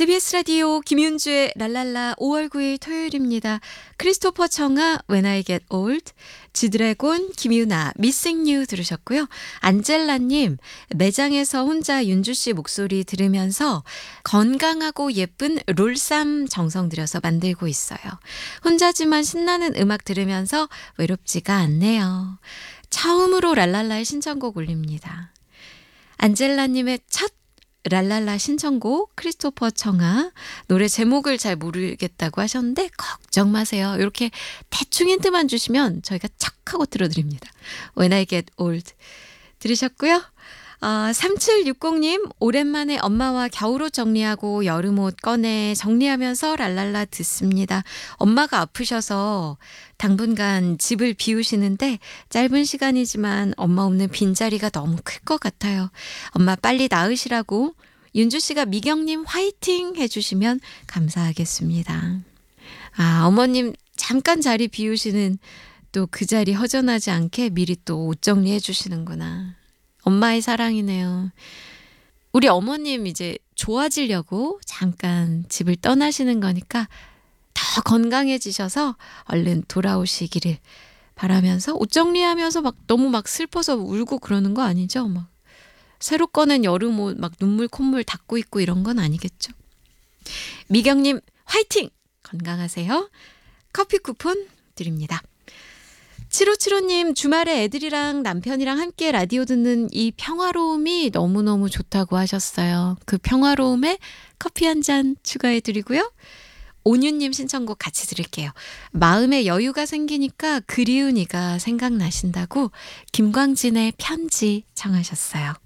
CBS 라디오 김윤주의 랄랄라 5월 9일 토요일입니다. 크리스토퍼 청아 When I Get Old, 지드래곤 김유나 Missing You 들으셨고요. 안젤라님 매장에서 혼자 윤주 씨 목소리 들으면서 건강하고 예쁜 롤쌈 정성 들여서 만들고 있어요. 혼자지만 신나는 음악 들으면서 외롭지가 않네요. 처음으로 랄랄라의 신청곡 올립니다. 안젤라님의 첫 랄랄라 신청곡 크리스토퍼 청아, 노래 제목을 잘 모르겠다고 하셨는데 걱정 마세요. 이렇게 대충 힌트만 주시면 저희가 척 하고 들어드립니다. When I Get Old 들으셨고요. 3760님 오랜만에 엄마와 겨울옷 정리하고 여름옷 꺼내 정리하면서 랄랄라 듣습니다. 엄마가 아프셔서 당분간 집을 비우시는데 짧은 시간이지만 엄마 없는 빈자리가 너무 클 것 같아요. 엄마 빨리 나으시라고 윤주 씨가 미경님 화이팅 해주시면 감사하겠습니다. 어머님 잠깐 자리 비우시는 또 그 자리 허전하지 않게 미리 또 옷 정리해 주시는구나. 엄마의 사랑이네요. 우리 어머님 이제 좋아지려고 잠깐 집을 떠나시는 거니까 더 건강해지셔서 얼른 돌아오시기를 바라면서 옷 정리하면서 막 너무 막 슬퍼서 울고 그러는 거 아니죠? 막 새로 꺼낸 여름옷 막 눈물 콧물 닦고 있고 이런 건 아니겠죠? 미경님 화이팅! 건강하세요. 커피 쿠폰 드립니다. 7575님 주말에 애들이랑 남편이랑 함께 라디오 듣는 이 평화로움이 너무너무 좋다고 하셨어요. 그 평화로움에 커피 한 잔 추가해 드리고요. 온유님 신청곡 같이 들을게요. 마음에 여유가 생기니까 그리운 이가 생각나신다고 김광진의 편지 청하셨어요.